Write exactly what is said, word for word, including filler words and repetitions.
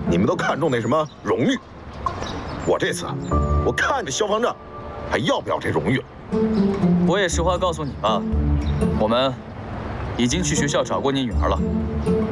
你们都看重那什么荣誉。我这次，我看着消防站，还要不要这荣誉了？ 我也实话告诉你吧，我们已经去学校找过你女儿了。